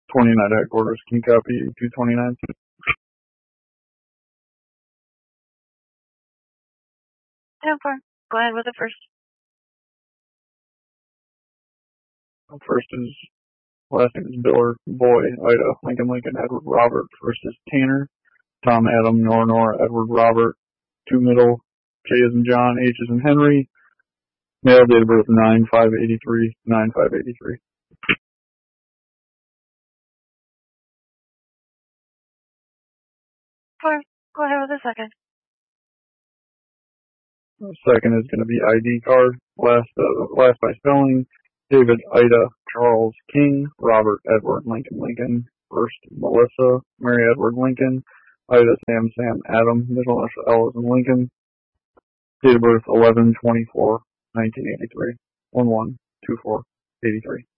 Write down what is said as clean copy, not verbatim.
29 headquarters. Can you copy 229? Go ahead with the first. First is, last name is Biller, Boy, Ida, Lincoln, Edward, Robert. First is Tanner, Tom, Adam, Nor, Edward, Robert. 2 middle, J as in John, H as in Henry. Male, date of birth 9/5/83, 9/5/83. Go ahead with the second. The second is going to be ID card. Last by spelling. David, Ida, Charles, King, Robert, Edward, Lincoln. First, Melissa, Mary, Edward, Lincoln. Ida, Sam, Adam. Middle initial L as in Lincoln. Date of birth 11/24/1983. 11/24/83.